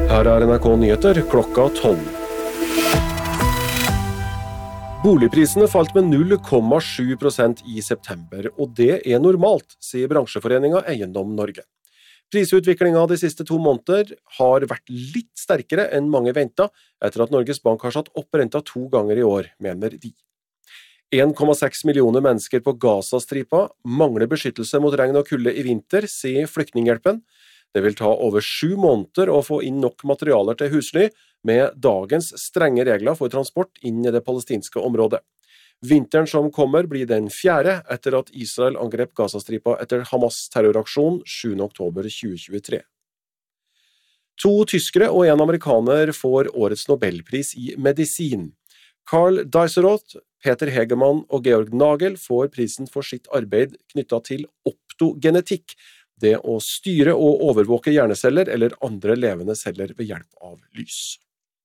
Her NRK Nyheter klokka 12. Boligprisene falt med 0,7% i september, og det normalt, sier bransjeforeningen Eiendom Norge. Prisutviklingen de siste 2 måneder har vært litt sterkere enn mange ventet, etter at Norges Bank har satt opp renta 2 ganger i år, mener de. 1,6 millioner mennesker på Gazastripa mangler beskyttelse mot regn og kulde i vinter, sier Flyktninghjelpen. Det vil ta over 7 måneder å få inn nok materialer til husly, med dagens strenge regler for transport inn i det palestinske området. Vinteren som kommer blir den 4. etter at Israel angrep Gazastripa etter Hamas terroraksjon 7. oktober 2023. 2 tyskere og 1 amerikaner får årets Nobelpris i medisin. Karl Deiseroth, Peter Hegemann og Georg Nagel får prisen for sitt arbeid knyttet til optogenetikk, det å styre og overvåke hjerneceller eller andre levende celler ved hjelp av lys.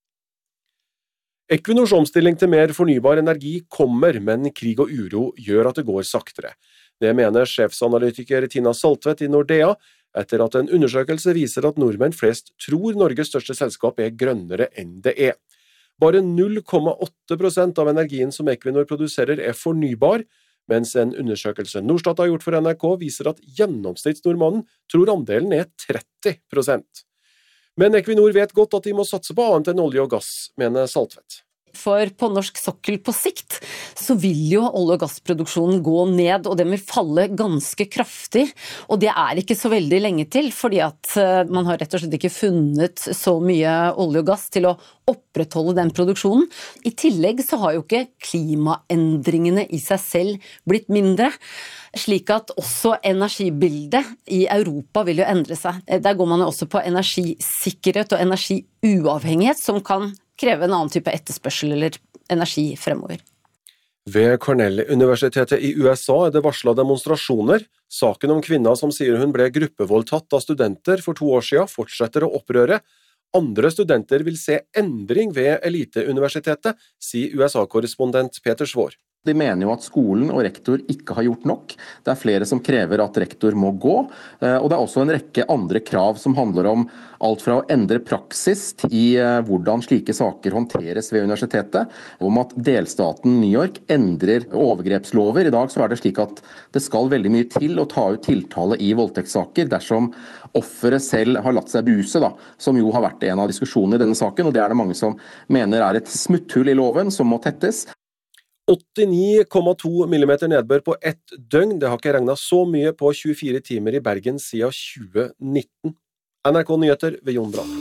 Equinors omstilling til mer fornybar energi kommer, men krig og uro gjør at det går saktere. Det mener sjefsanalytiker Tina Saltvedt i Nordea, etter at en undersøkelse viser at nordmenn flest tror Norges største selskap grønnere enn det er. Bare 0,8% av energien som Equinor produserer fornybar, mens en undersøkelse Norstat har gjort for NRK viser at gjennomsnittsnordmannen tror andelen 30%. Men Equinor vet godt at de må satse på annet enn olje og gass, mener Saltvedt. For på norsk sokkel på sikt så vil jo olje- og gassproduksjonen gå ned, og den vil falle ganske kraftig. Og det ikke så veldig lenge til, fordi at man har rett og slett ikke funnet så mye olje og gass til å opprettholde den produksjonen. I tillegg så har jo ikke klimaendringene i seg selv blitt mindre, slik at også energibildet i Europa vil jo endre seg. Der går man jo også på energisikkerhet og energiuavhengighet, som kan kreve en annen type etterspørsel eller energi fremover. Ved Cornell-universitetet i USA det varslet demonstrasjoner. Saken om kvinna som sier hun ble gruppevoldtatt av studenter for 2 år siden fortsetter å opprøre. Andre studenter vil se endring ved eliteuniversitetet, sier USA-korrespondent Peter Svår. De mener jo at skolen og rektor ikke har gjort nok. Det flere som krever at rektor må gå, og det også en rekke andre krav som handler om alt fra å endre praksis i hvordan slike saker håndteres ved universitetet, om at delstaten New York endrer overgrepslover. I dag så det slik at det skal veldig mye til å ta ut tiltale i voldtektssaker dersom offeret selv har latt seg buse, som jo har vært en av diskusjonene i denne saken, og det det mange som mener et smutthull i loven som må tettes. 89,2 millimeter nedbør på 1 døgn. Det har ikke regnet så mye på 24 timer i Bergen siden 2019. NRK Nyheter ved Jon Bra.